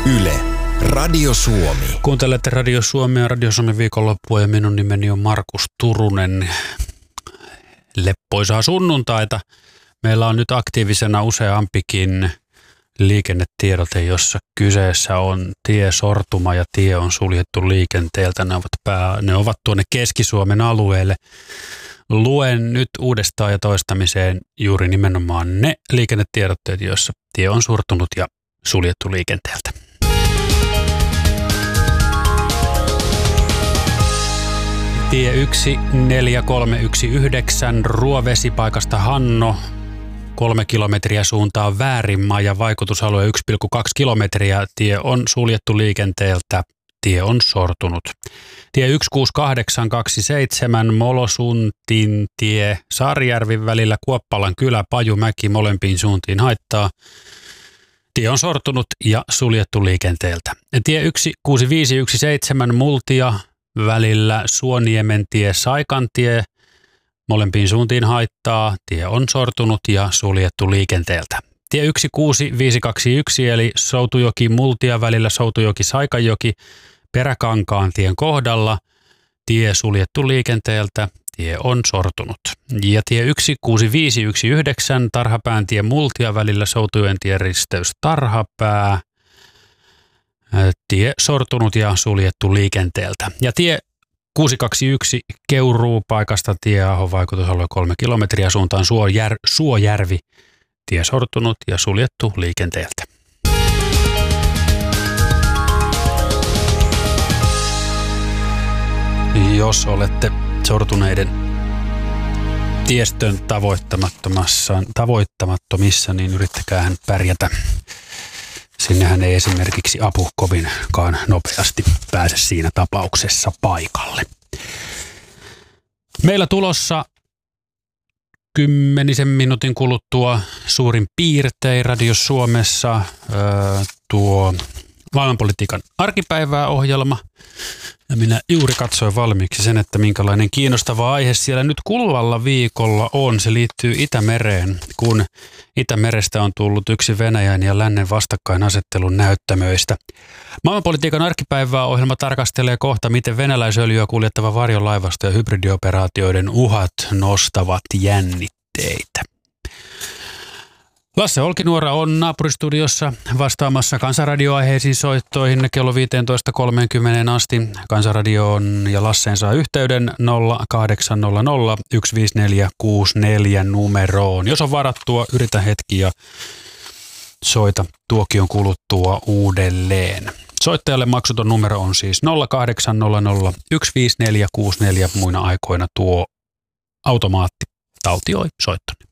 Yle, Radio Suomi. Kuuntelette Radio Suomea, Radio Suomen viikonloppua ja minun nimeni on Markus Turunen. Leppoisaa sunnuntaita. Meillä on nyt aktiivisena useampikin liikennetiedote, jossa kyseessä on tiesortuma ja tie on suljettu liikenteeltä. Ne ovat tuonne Keski-Suomen alueelle. Luen nyt uudestaan ja toistamiseen juuri nimenomaan ne liikennetiedotteet, joissa tie on surtunut ja suljettu liikenteeltä. Tie 14319 Ruovesi-paikasta Hanno 3 kilometriä suuntaan Väärinmaa ja vaikutusalue 1,2 kilometriä. Tie on suljettu liikenteeltä. Tie on sortunut. Tie 16827 Molosuntin tie Saarijärvi välillä Kuoppalan kylä Pajumäki molempiin suuntiin haittaa. Tie on sortunut ja suljettu liikenteeltä. Tie 16517 Multia välillä Suoniementie Saikantie molempiin suuntiin haittaa. Tie on sortunut ja suljettu liikenteeltä. Tie 16521 eli Soutujoki Multia välillä Soutujoki Saikanjoki Peräkankaan tien kohdalla. Tie suljettu liikenteeltä. Tie on sortunut. Ja tie 16519 Tarhapään tie Multia välillä Soutujoen tie risteys Tarhapää. Tie sortunut ja suljettu liikenteeltä. Ja tie 621 Keuruu-paikasta Tieahon vaikutusalue 3 kilometriä suuntaan Suojärvi. Tie sortunut ja suljettu liikenteeltä. Jos olette sortuneiden tiestön tavoittamattomissa, niin yrittäkäähän pärjätä. Sinnehän ei esimerkiksi apu kovinkaan nopeasti pääse siinä tapauksessa paikalle. Meillä tulossa 10 minuutin kuluttua suurin piirtein Radio Suomessa tuo maailmanpolitiikan arkipäivää -ohjelma. Ja minä juuri katsoin valmiiksi sen, että minkälainen kiinnostava aihe siellä nyt kuluvalla viikolla on. Se liittyy Itämereen, kun Itämerestä on tullut yksi Venäjän ja lännen vastakkainasettelun näyttämöistä. Maailmanpolitiikan arkipäivää -ohjelma tarkastelee kohta, miten venäläisöljyä kuljettava varjolaivasto ja hybridioperaatioiden uhat nostavat jännitteitä. Lasse Olkinuora on naapuristudiossa vastaamassa Kansanradio-aiheisiin soittoihin kello 15.30 asti. Kansanradioon ja Lasseen saa yhteyden 0800 154 64 numeroon. Jos on varattua, yritä hetki ja soita tuokion kuluttua uudelleen. Soittajalle maksuton numero on siis 0800 154 64. Muina aikoina tuo automaatti taltioi soittoni.